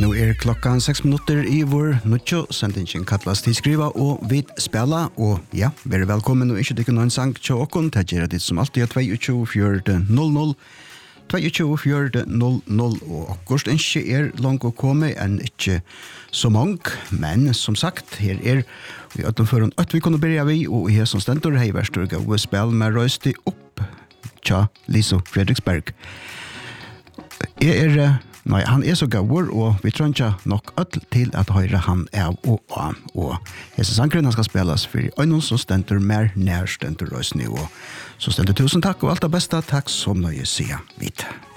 Nu klockan 6 minuter i vår nuttjo, sendingen kallas til skriva og vid spela, og ja, vær velkommen og ikke dykke noen sang til åkken, det gjør det som alltid er 22-4-0-0, 22-4-0-0, og akkurat ikke langt å komme enn ikke så mange, men som sagt, her vi utenfor at vi kunne begynne vi, og her som stendur, hei verstur gode spill med røysti opp, tja, Liso Fredriksberg. Nei, han så gauer, og vi tror ikke nok ødel til at høyre han av og av. Og hese sangren han skal spilles for øynene som stender mer nær stender røysene. Så stender tusen takk og alt det beste. Takk som nøye sier vidt.